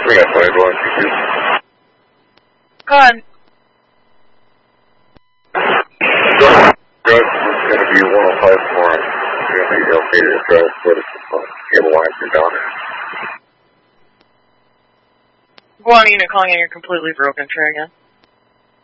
got 512. Go ahead. Drugs is going to be 105 tomorrow. It's going to be okay to drugs, but it's cable lines are down there. Go on, unit calling in, you're completely broken. Try again.